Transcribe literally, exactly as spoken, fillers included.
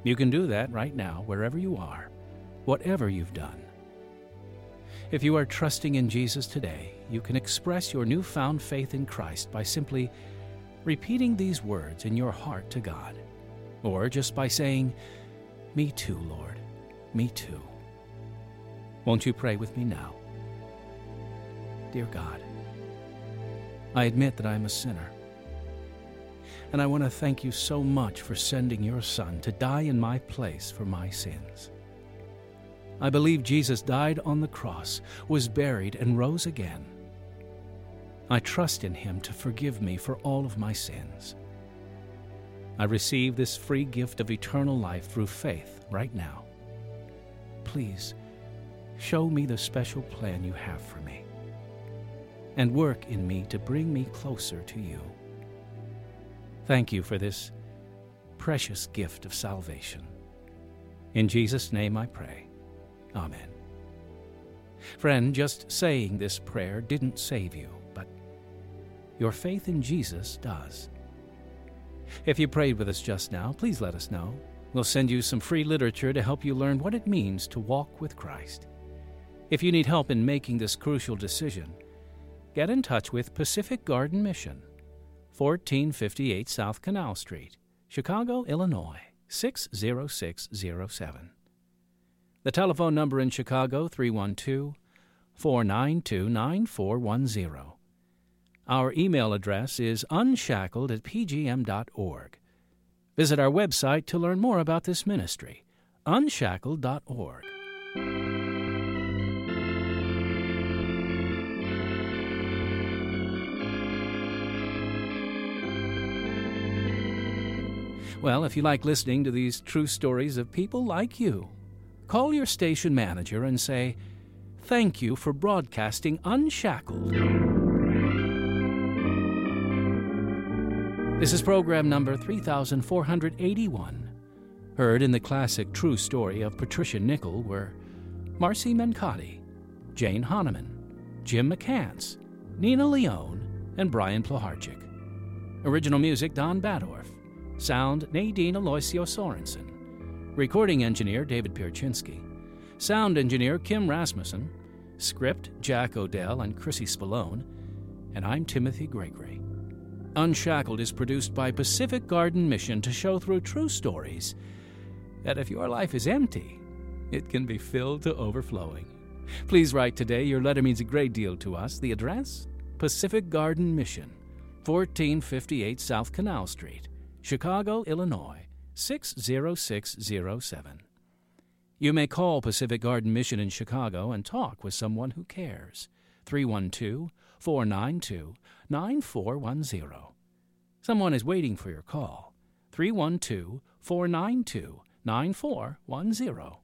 You can do that right now, wherever you are, whatever you've done. If you are trusting in Jesus today, you can express your newfound faith in Christ by simply repeating these words in your heart to God, or just by saying, "Me too, Lord, me too." Won't you pray with me now? Dear God, I admit that I'm a sinner, and I want to thank you so much for sending your Son to die in my place for my sins. I believe Jesus died on the cross, was buried, and rose again. I trust in him to forgive me for all of my sins. I receive this free gift of eternal life through faith right now. Please, show me the special plan you have for me, and work in me to bring me closer to you. Thank you for this precious gift of salvation. In Jesus' name I pray. Amen. Friend, just saying this prayer didn't save you, but your faith in Jesus does. If you prayed with us just now, please let us know. We'll send you some free literature to help you learn what it means to walk with Christ. If you need help in making this crucial decision, get in touch with Pacific Garden Mission, fourteen fifty-eight South Canal Street, Chicago, Illinois, six zero six zero seven. The telephone number in Chicago, three one two, four nine two, nine four one zero. Our email address is unshackled at p g m dot org. Visit our website to learn more about this ministry, unshackled dot org. Well, if you like listening to these true stories of people like you, call your station manager and say, "Thank you for broadcasting Unshackled." This is program number three thousand four hundred eighty-one, heard in the classic true story of Patricia Nichol, where Marcy Mancotti, Jane Honneman, Jim McCants, Nina Leone, and Brian Plaharchik. Original music, Don Badorf. Sound, Nadine Aloisio Sorensen. Recording engineer, David Pierczynski. Sound engineer, Kim Rasmussen. Script, Jack Odell and Chrissy Spallone. And I'm Timothy Gregory. Unshackled is produced by Pacific Garden Mission to show through true stories that if your life is empty, it can be filled to overflowing. Please write today. Your letter means a great deal to us. The address? Pacific Garden Mission, fourteen fifty-eight South Canal Street, Chicago, Illinois, six zero six zero seven. You may call Pacific Garden Mission in Chicago and talk with someone who cares. three one two, four nine two, nine four one zero. Someone is waiting for your call. three one two, four nine two, nine four one zero.